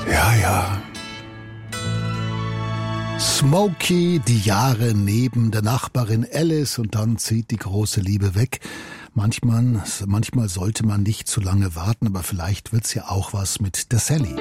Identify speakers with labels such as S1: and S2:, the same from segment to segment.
S1: Ja, ja. Smokey, die Jahre neben der Nachbarin Alice und dann zieht die große Liebe weg. Manchmal sollte man nicht zu lange warten, aber vielleicht wird's ja auch was mit der Sally.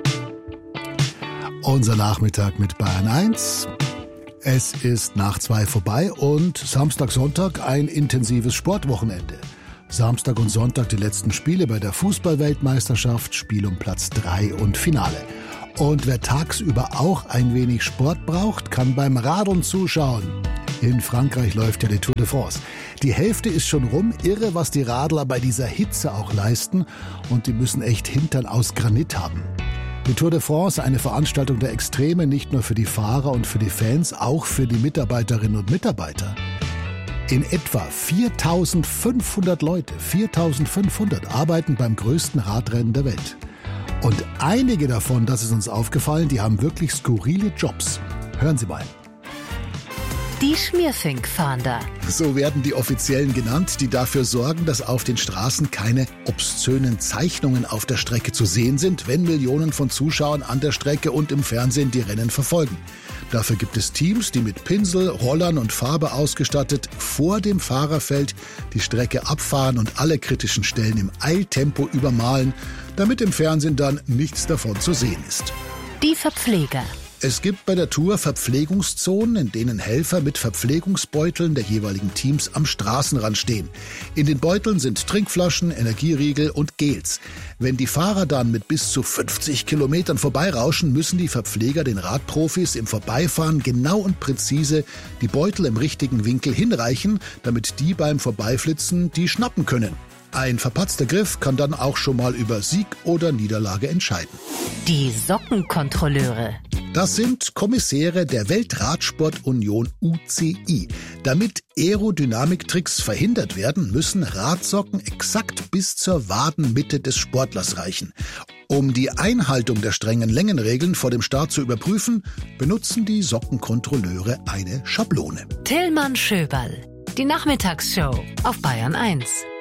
S1: Unser Nachmittag mit Bayern 1. Es ist nach 2 vorbei und Samstag, Sonntag ein intensives Sportwochenende. Samstag und Sonntag die letzten Spiele bei der Fußball-Weltmeisterschaft, Spiel um Platz 3 und Finale. Und wer tagsüber auch ein wenig Sport braucht, kann beim Radeln zuschauen. In Frankreich läuft ja die Tour de France. Die Hälfte ist schon rum, irre, was die Radler bei dieser Hitze auch leisten. Und die müssen echt Hintern aus Granit haben. Die Tour de France, eine Veranstaltung der Extreme, nicht nur für die Fahrer und für die Fans, auch für die Mitarbeiterinnen und Mitarbeiter. In etwa 4.500 Leute, 4.500 arbeiten beim größten Radrennen der Welt. Und einige davon, das ist uns aufgefallen, die haben wirklich skurrile Jobs. Hören Sie mal.
S2: Die Schmierfink-Fahnder.
S1: So werden die Offiziellen genannt, die dafür sorgen, dass auf den Straßen keine obszönen Zeichnungen auf der Strecke zu sehen sind, wenn Millionen von Zuschauern an der Strecke und im Fernsehen die Rennen verfolgen. Dafür gibt es Teams, die mit Pinsel, Rollern und Farbe ausgestattet vor dem Fahrerfeld die Strecke abfahren und alle kritischen Stellen im Eiltempo übermalen, damit im Fernsehen dann nichts davon zu sehen ist.
S2: Die Verpfleger.
S1: Es gibt bei der Tour Verpflegungszonen, in denen Helfer mit Verpflegungsbeuteln der jeweiligen Teams am Straßenrand stehen. In den Beuteln sind Trinkflaschen, Energieriegel und Gels. Wenn die Fahrer dann mit bis zu 50 Kilometern vorbeirauschen, müssen die Verpfleger den Radprofis im Vorbeifahren genau und präzise die Beutel im richtigen Winkel hinreichen, damit die beim Vorbeiflitzen die schnappen können. Ein verpatzter Griff kann dann auch schon mal über Sieg oder Niederlage entscheiden.
S2: Die Sockenkontrolleure.
S1: Das sind Kommissäre der Weltradsportunion UCI. Damit Aerodynamiktricks verhindert werden, müssen Radsocken exakt bis zur Wadenmitte des Sportlers reichen. Um die Einhaltung der strengen Längenregeln vor dem Start zu überprüfen, benutzen die Sockenkontrolleure eine Schablone.
S2: Tillmann Schöberl. Die Nachmittagsshow auf Bayern 1.